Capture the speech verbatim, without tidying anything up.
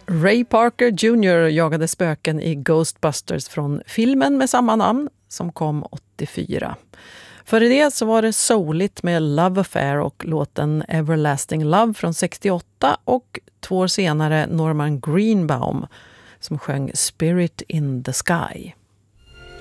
Ray Parker junior jagade spöken i Ghostbusters från filmen med samma namn som kom åttiofyra. Före det så var det souligt med Love Affair och låten Everlasting Love från sextioåtta och två år senare Norman Greenbaum som sjöng Spirit in the Sky.